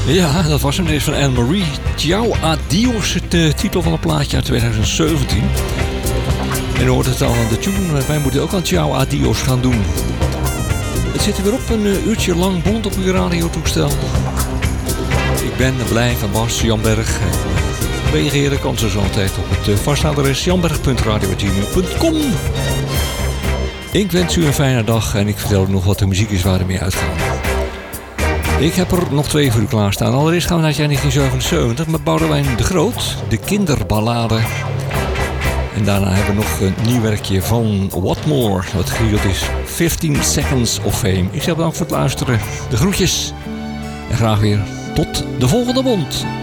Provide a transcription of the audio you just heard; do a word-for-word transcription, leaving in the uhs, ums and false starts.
Ja, dat was hem. Dit is van Anne-Marie. Ciao Adios, de titel van het plaatje uit twintig zeventien. En u hoort het al aan de tune. Wij moeten ook aan Ciao Adios gaan doen. Het zit er weer op, een uurtje lang bond op uw radiotoestel. Ik ben blij van Bas Janberg. Reageren kan ze zo altijd op het vaste adres janberg punt radio punt gmail punt com. Ik wens u een fijne dag en ik vertel u nog wat de muziek is waar we mee uitgaan. Ik heb er nog twee voor u klaarstaan. Allereerst gaan we naar het jaar negentien zevenenzeventig met Boudewijn de Groot, de kinderballade. En daarna hebben we nog een nieuw werkje van What More, wat getiteld is fifteen seconds of Fame. Ik zeg bedankt voor het luisteren. De groetjes en graag weer tot de volgende bond.